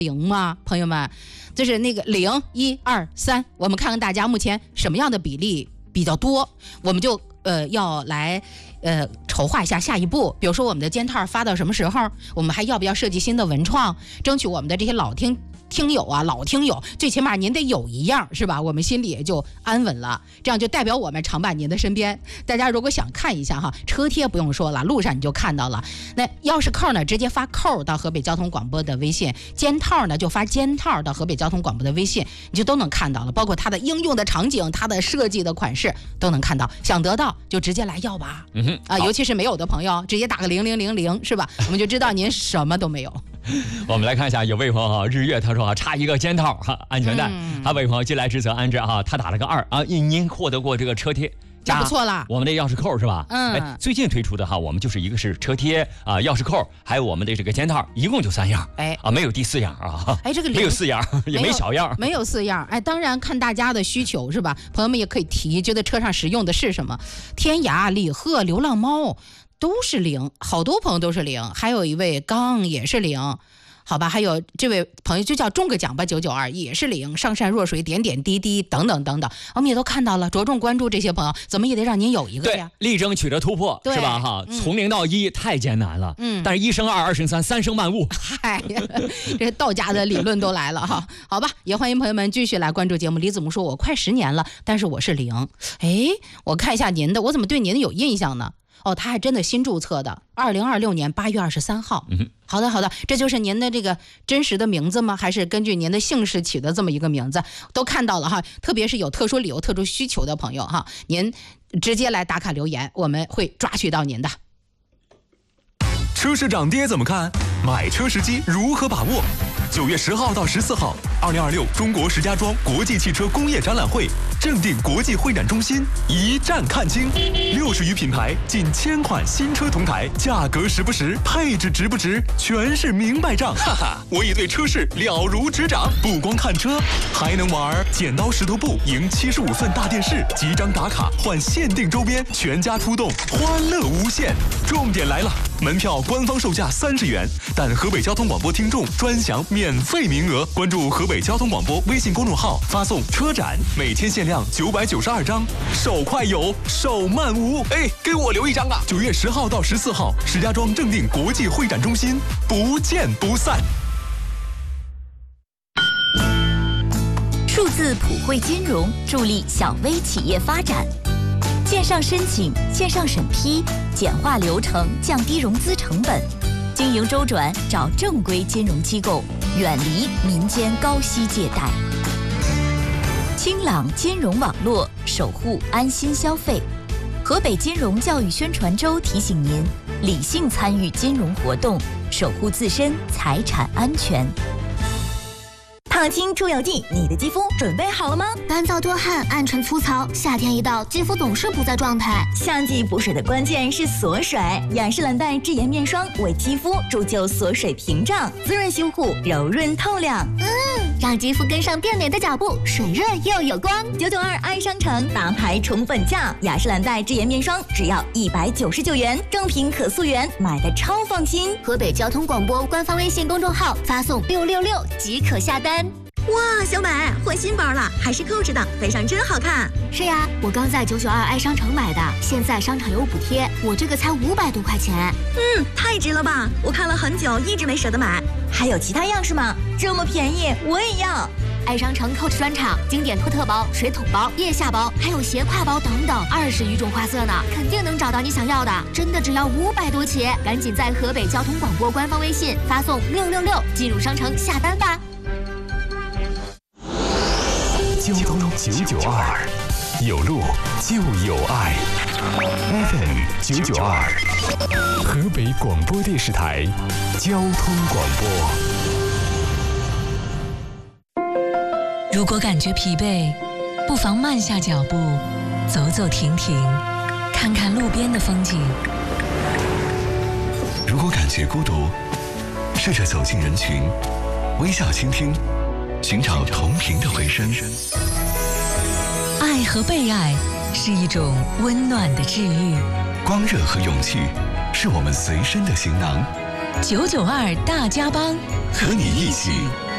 0吗？朋友们，就是那个0、1、2、3，我们看看大家目前什么样的比例比较多，我们就要来筹划一下下一步。比如说我们的肩套发到什么时候，我们还要不要设计新的文创，争取我们的这些老听友，最起码您得有一样，是吧？我们心里也就安稳了，这样就代表我们常伴您的身边。大家如果想看一下哈，车贴不用说了，路上你就看到了。那钥匙扣呢，直接发扣到河北交通广播的微信；肩套呢，就发肩套到河北交通广播的微信，你就都能看到了，包括它的应用的场景、它的设计的款式都能看到。想得到就直接来要吧。尤其是没有的朋友，直接打个0000，是吧？我们就知道您什么都没有。 我们来看一下，有位朋友日月他说差一个肩套安全带，还有位朋友近来之则安之他打了个2您获得过这个车贴。 那不错了， 我们的钥匙扣是吧？最近推出的我们就是一个是车贴钥匙扣，还有我们的这个肩套，一共就3样。没有第4样这个没有4样，也没小样， 没有4样。当然看大家的需求是吧？朋友们也可以提，觉得车上实用的是什么？天涯、李贺、流浪猫都是0，好多朋友都是0，还有一位刚也是0。好吧，还有这位朋友就叫中个奖吧992也是0，上善若水点点滴滴等等等等，我们也都看到了，着重关注这些朋友，怎么也得让您有一个呀。 对，力争取得突破，是吧从0到1太艰难了，但是1生2，2生3，3生万物。 嗨，这道家的理论都来了哈。好吧，也欢迎朋友们继续来关注节目。李子木说，我快10年了，但是我是0。我看一下您的，我怎么对您有印象呢？他还真的新注册的，2026年8月23号。好的，这就是您的这个真实的名字吗？还是根据您的姓氏起的这么一个名字？都看到了哈，特别是有特殊理由、特殊需求的朋友哈，您直接来打卡留言，我们会抓取到您的。 车市涨跌怎么看？买车时机如何把握？9月10号到14号，2026中国石家庄国际汽车工业展览会正定国际会展中心一站看清，60余品牌，近1000款新车同台，价格实不实，配置值不值，全是明白账。哈哈，我已对车市了如指掌，不光看车，还能玩剪刀石头布赢75寸大电视，几张打卡换限定周边，全家出动，欢乐无限。重点来了，门票官方售价30元，但河北交通广播听众专享免费名额。关注河北交通广播微信公众号，发送车展，每天限量992张，手快有，手慢无。给我留一张啊！9月10号到14号，石家庄正定国际会展中心，不见不散。 数字普惠金融助力小微企业发展，线上申请，线上审批，简化流程，降低融资成本，经营周转找正规金融机构，远离民间高息借贷。清朗金融网络，守护安心消费。河北金融教育宣传周提醒您，理性参与金融活动，守护自身财产安全。 烫青出油剂，你的肌肤准备好了吗？ 干燥多汗，暗沉粗糙，夏天一到，肌肤总是不在状态。 夏季补水的关键是锁水，雅诗兰黛智颜面霜为肌肤铸就锁水屏障，滋润修护，柔润透亮。 让肌肤跟上变美的脚步，水润又有光。 992爱商城大牌宠粉价，雅诗兰黛智颜面霜只要199元，正品可溯源，买的超放心。 河北交通广播官方微信公众号发送666即可下单。 哇，小美换新包了，还是扣子的，背上真好看。 是呀，我刚在992爱商城买的，现在商场有补贴，我这个才500多块钱。 太值了吧！我看了很久，一直没舍得买。还有其他样式吗？这么便宜，我也要。 爱商城 Coach 专场，经典托特包、水桶包、腋下包，还有斜挎包等等，20余种花色呢，肯定能找到你想要的。真的只要500多起，赶紧在河北交通广播官方微信发送666进入商城下单吧。 交通992，有路就有爱。FM 992，河北广播电视台交通广播。 如果感觉疲惫，不妨慢下脚步，走走停停，看看路边的风景。 如果感觉孤独，试着走进人群，微笑倾听，寻找同频的回声。 爱和被爱是一种温暖的治愈， 光热和勇气是我们随身的行囊。 992大家帮， 和你一起